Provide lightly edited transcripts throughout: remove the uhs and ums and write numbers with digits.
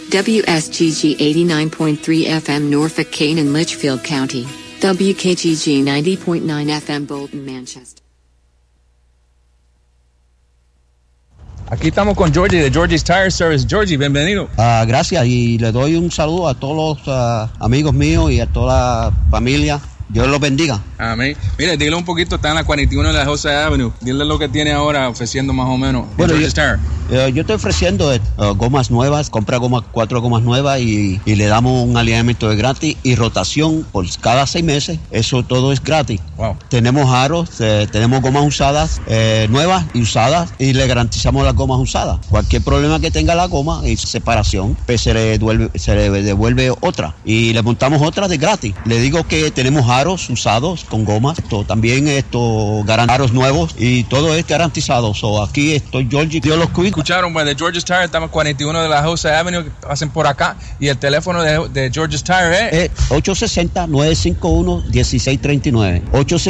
WSGG 89.3 FM Norfolk, Kane and Litchfield County. WKGG 90.9 FM Bolton, Manchester. Aquí estamos con Georgie de Georgie's Tire Service. Georgie, bienvenido. Gracias, y le doy un saludo a todos los amigos míos y a toda la familia. Dios los bendiga. Amén. Mire, dile un poquito, está en la 41 de la Jose Avenue. Dile lo que tiene ahora ofreciendo más o menos. Bueno, yo estoy ofreciendo gomas nuevas, compra 4 gomas nuevas y le damos un alineamiento de gratis y rotación por cada 6 meses. Eso todo es gratis. Wow. Tenemos aros, tenemos gomas usadas, nuevas y usadas, y le garantizamos las gomas usadas. Cualquier problema que tenga la goma y separación, pues se le devuelve otra y le montamos otra de gratis. Le digo que tenemos aros usados con gomas, también aros nuevos, y todo es garantizado. Aquí estoy, Georgie, Dios los cuida. Escucharon, pues, de George's Tire, estamos 41 de la Jose Avenue, que pasen por acá, y el teléfono de George's Tire es 860-951-1639,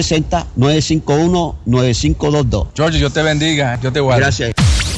860-951-9522. Georgie, yo te bendiga, yo te guardo. Gracias.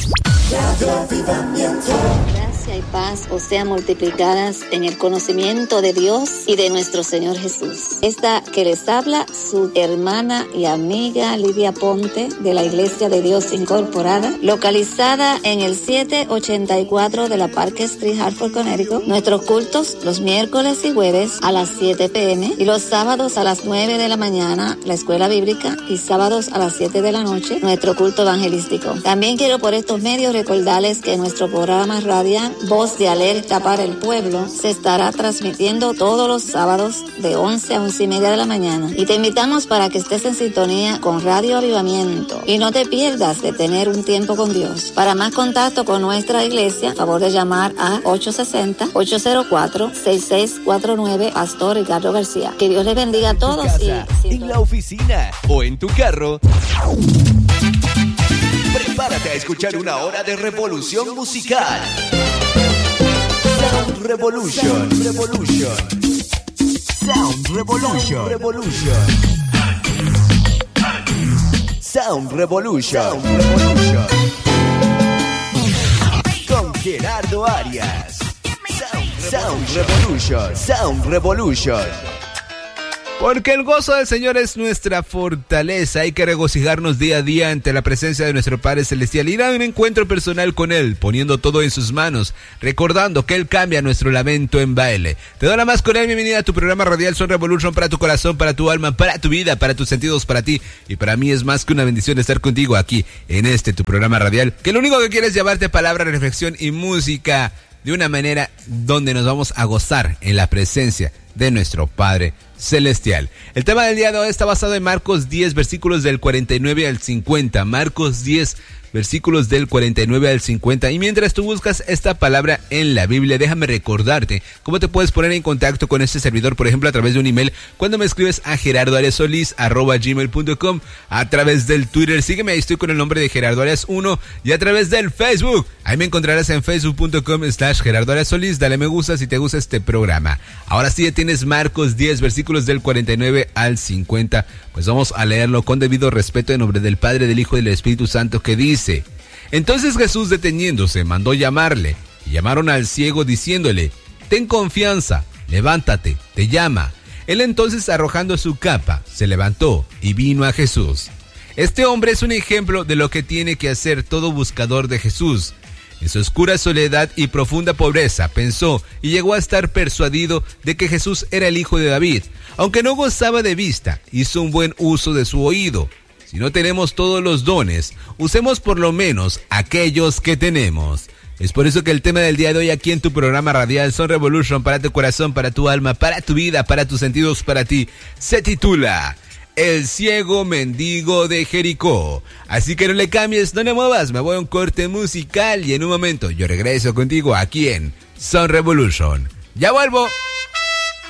Gracia y paz os sean multiplicadas en el conocimiento de Dios y de nuestro Señor Jesús. Esta que les habla, su hermana y amiga Lidia Ponte, de la Iglesia de Dios Incorporada, localizada en el 784 de la Park Street, Hartford, Connecticut. Nuestros cultos los miércoles y jueves a las 7 p.m. y los sábados a las 9 de la mañana, la escuela bíblica, y sábados a las 7 de la noche, nuestro culto evangelístico. También quiero por estos medios recordarles que nuestro programa radial Voz de Alerta para el Pueblo se estará transmitiendo todos los sábados de 11 a 11 y media de la mañana, y te invitamos para que estés en sintonía con Radio Avivamiento y no te pierdas de tener un tiempo con Dios. Para más contacto con nuestra iglesia, favor de llamar a 860-804-6649, Pastor Ricardo García. Que Dios les bendiga a todos. En la oficina o en tu carro, prepárate a escuchar una hora de revolución musical. Sound Revolution. Sound Revolution. Con Gerardo Arias. Sound Revolution. Porque el gozo del Señor es nuestra fortaleza. Hay que regocijarnos día a día ante la presencia de nuestro Padre Celestial. Ir a un encuentro personal con Él, poniendo todo en sus manos, recordando que Él cambia nuestro lamento en baile. Te doy la más cordial bienvenida a tu programa radial Sound Revolution, para tu corazón, para tu alma, para tu vida, para tus sentidos, para ti. Y para mí es más que una bendición estar contigo aquí, en tu programa radial, que lo único que quiere es llevarte palabra, reflexión y música de una manera donde nos vamos a gozar en la presencia de nuestro Padre Celestial. El tema del día de hoy está basado en Marcos 10, versículos del 49 al 50. Marcos 10, versículos del 49 al 50. Y mientras tú buscas esta palabra en la Biblia, déjame recordarte cómo te puedes poner en contacto con este servidor, por ejemplo, a través de un email, cuando me escribes a gerardoariasolis@gmail.com, a través del Twitter, sígueme, ahí estoy con el nombre de Gerardo Arias 1, y a través del Facebook, ahí me encontrarás en facebook.com/GerardoAriasSolis. Dale me gusta si te gusta este programa. Ahora sí, ya tienes Marcos 10, versículos del 49 al 50, pues vamos a leerlo con debido respeto en nombre del Padre, del Hijo y del Espíritu Santo, que dice: Entonces Jesús, deteniéndose, mandó llamarle, y llamaron al ciego diciéndole: Ten confianza, levántate, te llama. Él entonces, arrojando su capa, se levantó y vino a Jesús. Este hombre es un ejemplo de lo que tiene que hacer todo buscador de Jesús. En su oscura soledad y profunda pobreza pensó y llegó a estar persuadido de que Jesús era el hijo de David. Aunque no gozaba de vista, hizo un buen uso de su oído. Si no tenemos todos los dones, usemos por lo menos aquellos que tenemos. Es por eso que el tema del día de hoy aquí en tu programa radial Sound Revolution, para tu corazón, para tu alma, para tu vida, para tus sentidos, para ti, se titula El ciego mendigo de Jericó. Así que no le cambies, no le muevas, me voy a un corte musical y en un momento yo regreso contigo aquí en Sound Revolution. ¡Ya vuelvo!